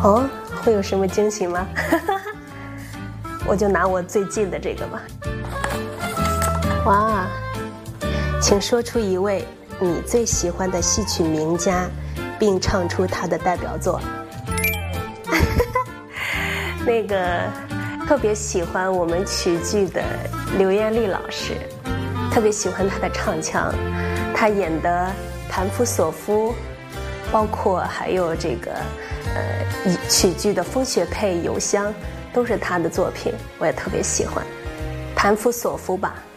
哦，会有什么惊喜吗？我就拿我最近的这个吧。哇，请说出一位你最喜欢的戏曲名家，并唱出他的代表作。那个特别喜欢我们曲剧的刘艳丽老师，特别喜欢她的唱腔，她演的《谭夫索夫》，包括还有这个曲剧的《风雪配邮香》，都是她的作品，我也特别喜欢。《谭夫索夫》吧。